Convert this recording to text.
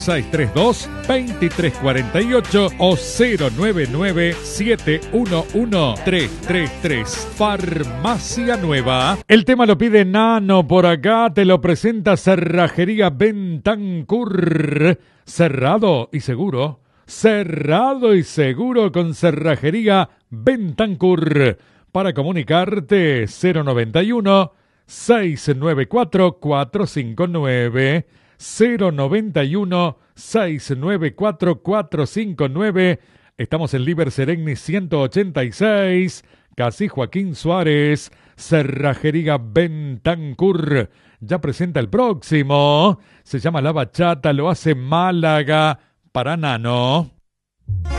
632-2348 o 099-711-333. Farmacia Nueva. El tema lo pide Nano por acá, te lo presenta Cerrajería Bentancur. Cerrado y seguro. Cerrado y seguro con Cerrajería Bentancur. Para comunicarte 091 694 459 091 694 459. Estamos en Liber Seregni 186, Casi Joaquín Suárez. Cerrajería Bentancur ya presenta el próximo. Se llama La Bachata, lo hace Málaga para Nano.